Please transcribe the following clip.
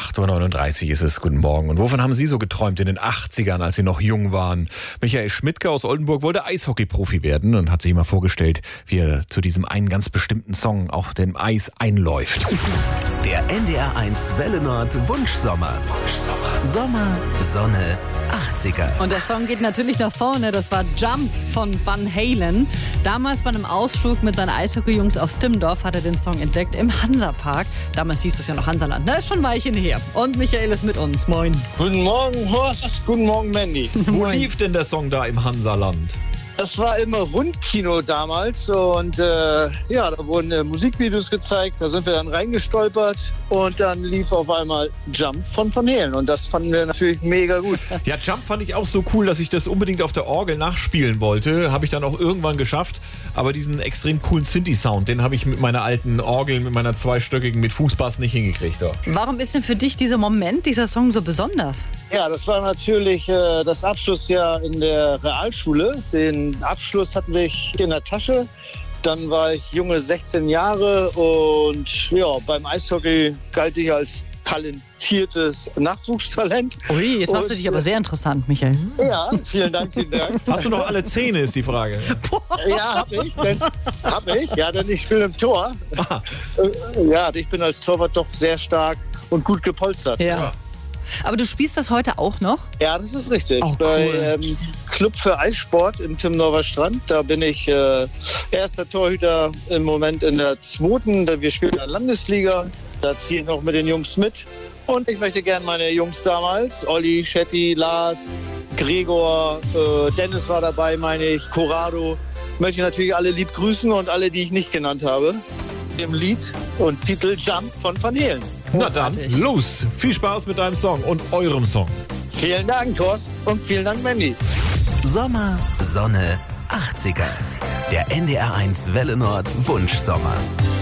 8:39 Uhr ist es. Guten Morgen. Und wovon haben Sie so geträumt in den 80ern, als Sie noch jung waren? Michael Schmidtke aus Oldenburg wollte Eishockey-Profi werden und hat sich immer vorgestellt, wie er zu diesem einen ganz bestimmten Song auf dem Eis einläuft. Der NDR1 Welle Nord Wunschsommer. Sommer, Sonne, 80er. Und der Song geht natürlich nach vorne. Das war Jump von Van Halen. Damals bei einem Ausflug mit seinen Eishockey-Jungs aus Timmendorf hat er den Song entdeckt im Hansapark. Damals hieß es ja noch Hansaland. Das ist schon ein Weilchen her. Und Michael ist mit uns. Moin. Guten Morgen, Horst. Guten Morgen, Mandy. Wo lief denn der Song da im Hansaland? Das war immer Rundkino damals und da wurden Musikvideos gezeigt, da sind wir dann reingestolpert und dann lief auf einmal Jump von Van Halen und das fanden wir natürlich mega gut. Ja, Jump fand ich auch so cool, dass ich das unbedingt auf der Orgel nachspielen wollte. Habe ich dann auch irgendwann geschafft, aber diesen extrem coolen Synthi-Sound, den habe ich mit meiner alten Orgel, mit meiner zweistöckigen, mit Fußbass nicht hingekriegt. Doch. Warum ist denn für dich dieser Moment, dieser Song so besonders? Ja, das war natürlich das Abschlussjahr in der Realschule. Den Abschluss hatten wir in der Tasche. Dann war ich junge 16 Jahre und ja, beim Eishockey galt ich als talentiertes Nachwuchstalent. Ui, jetzt machst du dich aber sehr interessant, Michael. Ja, vielen Dank. Hast du noch alle Zähne, ist die Frage. Ja, hab ich. Ja, denn ich spiele im Tor. Ja, ich bin als Torwart doch sehr stark und gut gepolstert. Ja. Aber du spielst das heute auch noch? Ja, das ist richtig. Oh, cool. Bei Club für Eissport im Timmendorfer Strand. Da bin ich erster Torhüter im Moment in der 2. Wir spielen in der Landesliga. Da ziehe ich noch mit den Jungs mit. Und ich möchte gerne meine Jungs damals, Olli, Schetti, Lars, Gregor, Dennis war dabei, meine ich, Corrado, möchte ich natürlich alle lieb grüßen und alle, die ich nicht genannt habe. Im Lied und Titel Jump von Van Halen. Na dann, los! Viel Spaß mit deinem Song und eurem Song. Vielen Dank, Horst, und vielen Dank, Mandy. Sommer, Sonne, 80er. Der NDR1 Welle Nord Wunschsommer.